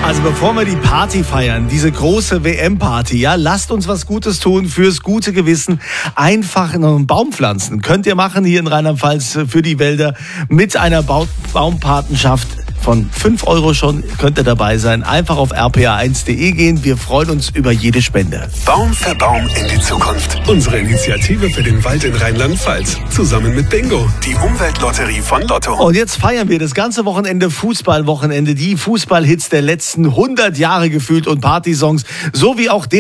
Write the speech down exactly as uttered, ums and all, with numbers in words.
Also bevor wir die Party feiern, diese große W M-Party, ja, lasst uns was Gutes tun fürs gute Gewissen. Einfach einen Baum pflanzen. Könnt ihr machen hier in Rheinland-Pfalz für die Wälder mit einer Bau- Baumpatenschaft. Von fünf Euro schon könnt ihr dabei sein. Einfach auf r p a eins punkt d e gehen. Wir freuen uns über jede Spende. Baum für Baum in die Zukunft. Unsere Initiative für den Wald in Rheinland-Pfalz. Zusammen mit Bingo, die Umweltlotterie von Lotto. Und jetzt feiern wir das ganze Wochenende Fußballwochenende. Die Fußballhits der letzten hundert Jahre gefühlt und Partysongs. So wie auch der